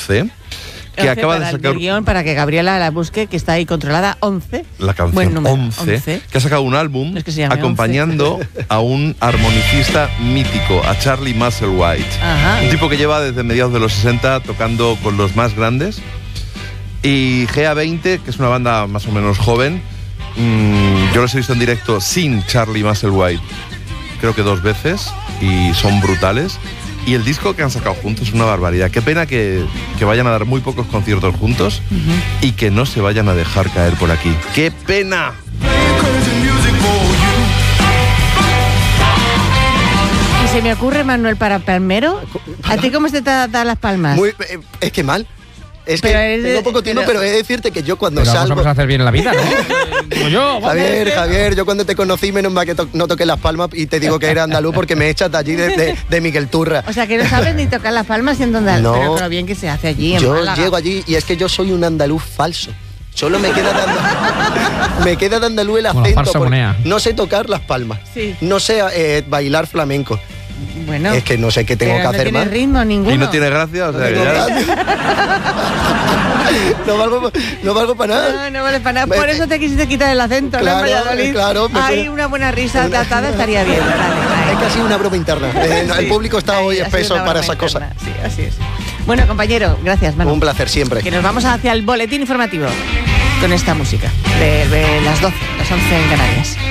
11, que acaba de sacar... El guión, para que Gabriela la busque, que está ahí controlada, 11. La canción Buen número, 11, que ha sacado un álbum es que se llame acompañando a un armonicista mítico, a Charlie Musselwhite. Ajá. Un tipo que lleva desde mediados de los 60 tocando con los más grandes. Y GA20, que es una banda más o menos joven, yo los he visto en directo sin Charlie Musselwhite, creo que 2 veces, y son brutales. Y el disco que han sacado juntos es una barbaridad. Qué pena que vayan a dar muy pocos conciertos juntos y que no se vayan a dejar caer por aquí. ¡Qué pena! Y se me ocurre, Manuel, para Palmero, ¿a ti cómo se te dan las palmas? Es que mal. Es Pero que tengo poco tiempo, pero he de decirte que yo cuando salgo... Vamos a hacer bien en la vida, ¿no? Como yo. Javier, yo cuando te conocí, menos mal que no toqué las palmas y te digo que era andaluz porque me echas de allí de Miguel Turra. O sea, que no sabes ni tocar las palmas siendo andaluz. No. Pero lo bien que se hace allí en Yo Málaga. llego allí y es que yo soy un andaluz falso. Solo me queda de andaluz el acento. Falsa moneda. No sé tocar las palmas. Sí. No sé bailar flamenco. Bueno, Es que no sé qué tengo que hacer no más. tiene ritmo ninguno. Y no tiene gracia, o sea, que ya... No valgo para nada. No vale para nada. Por eso te quisiste quitar el acento, Claro, ¿no, en Valladolid? claro, me Hay fue- una buena risa tratada, estaría bien. Dale, Es que ha sido una broma interna. El Sí. público está hoy Ahí, ha sido espeso una para broma esas cosas. interna. Sí, así es. Bueno, compañero, gracias, Manu. Un placer siempre. Que nos vamos hacia el boletín informativo con esta música de las 12, las 11 en Canarias.